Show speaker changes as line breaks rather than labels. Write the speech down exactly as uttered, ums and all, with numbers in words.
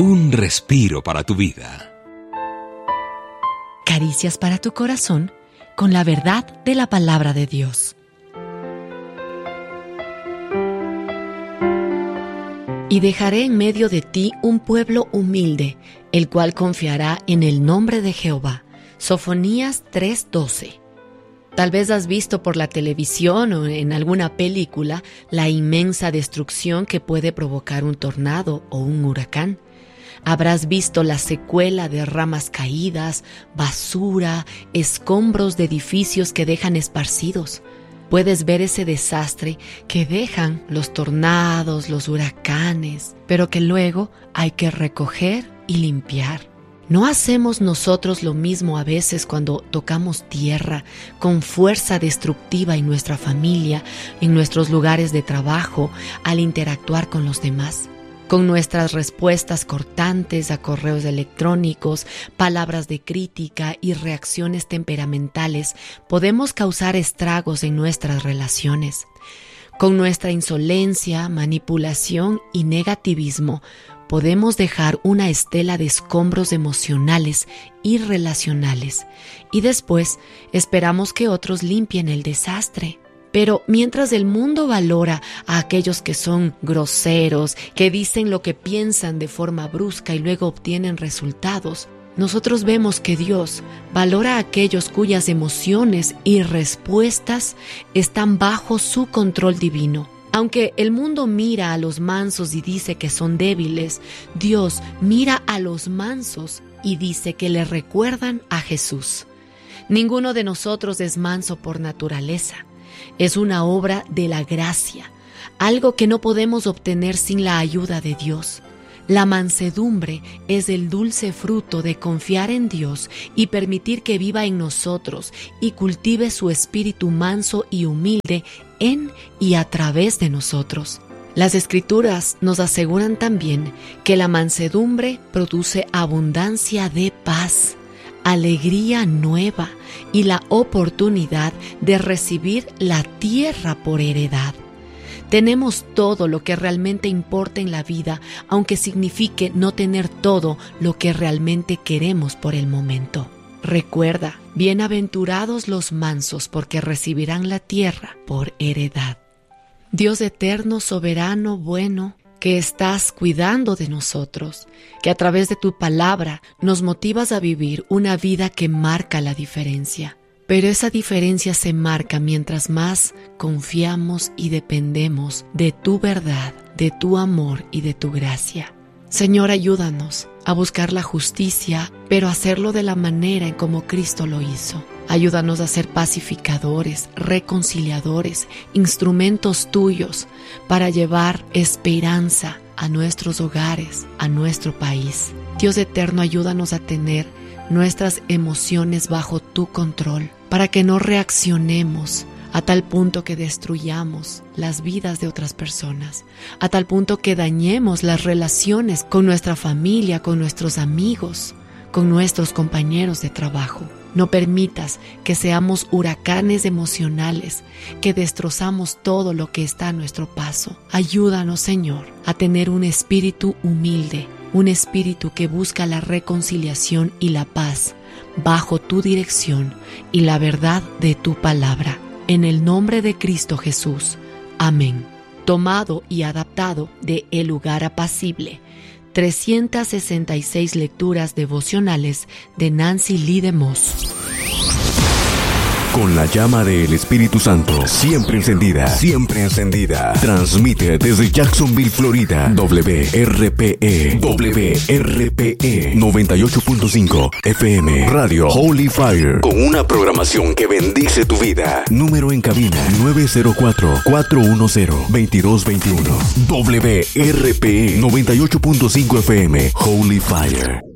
Un respiro para tu vida.
Caricias para tu corazón con la verdad de la palabra de Dios. Y dejaré en medio de ti un pueblo humilde, el cual confiará en el nombre de Jehová. Sofonías tres doce. Tal vez has visto por la televisión o en alguna película la inmensa destrucción que puede provocar un tornado o un huracán. Habrás visto la secuela de ramas caídas, basura, escombros de edificios que dejan esparcidos. Puedes ver ese desastre que dejan los tornados, los huracanes, pero que luego hay que recoger y limpiar. ¿No hacemos nosotros lo mismo a veces cuando tocamos tierra con fuerza destructiva en nuestra familia, en nuestros lugares de trabajo, al interactuar con los demás? Con nuestras respuestas cortantes a correos electrónicos, palabras de crítica y reacciones temperamentales, podemos causar estragos en nuestras relaciones. Con nuestra insolencia, manipulación y negativismo, podemos dejar una estela de escombros emocionales y relacionales, y después esperamos que otros limpien el desastre. Pero mientras el mundo valora a aquellos que son groseros, que dicen lo que piensan de forma brusca y luego obtienen resultados, nosotros vemos que Dios valora a aquellos cuyas emociones y respuestas están bajo su control divino. Aunque el mundo mira a los mansos y dice que son débiles, Dios mira a los mansos y dice que le recuerdan a Jesús. Ninguno de nosotros es manso por naturaleza. Es una obra de la gracia, algo que no podemos obtener sin la ayuda de Dios. La mansedumbre es el dulce fruto de confiar en Dios y permitir que viva en nosotros y cultive su espíritu manso y humilde en y a través de nosotros. Las Escrituras nos aseguran también que la mansedumbre produce abundancia de paz, alegría nueva y la oportunidad de recibir la tierra por heredad. Tenemos todo lo que realmente importa en la vida, aunque signifique no tener todo lo que realmente queremos por el momento. Recuerda, bienaventurados los mansos, porque recibirán la tierra por heredad. Dios eterno, soberano, bueno, que estás cuidando de nosotros, que a través de tu palabra nos motivas a vivir una vida que marca la diferencia. Pero esa diferencia se marca mientras más confiamos y dependemos de tu verdad, de tu amor y de tu gracia. Señor, ayúdanos a buscar la justicia, pero hacerlo de la manera en como Cristo lo hizo. Ayúdanos a ser pacificadores, reconciliadores, instrumentos tuyos para llevar esperanza a nuestros hogares, a nuestro país. Dios eterno, ayúdanos a tener nuestras emociones bajo tu control, para que no reaccionemos a tal punto que destruyamos las vidas de otras personas, a tal punto que dañemos las relaciones con nuestra familia, con nuestros amigos, con nuestros compañeros de trabajo. No permitas que seamos huracanes emocionales, que destrozamos todo lo que está a nuestro paso. Ayúdanos, Señor, a tener un espíritu humilde, un espíritu que busca la reconciliación y la paz bajo tu dirección y la verdad de tu palabra. En el nombre de Cristo Jesús. Amén. Tomado y adaptado de El Lugar Apacible. trescientas sesenta y seis lecturas devocionales de Nancy Lee DeMoss.
Con la llama del Espíritu Santo siempre encendida, siempre encendida. Transmite desde Jacksonville, Florida, W R P E, W R P E noventa y ocho punto cinco F M, Radio Holy Fire, con una programación que bendice tu vida. Número en cabina nueve cero cuatro, cuatro uno cero, dos dos dos uno. W R P E noventa y ocho punto cinco F M, Holy Fire.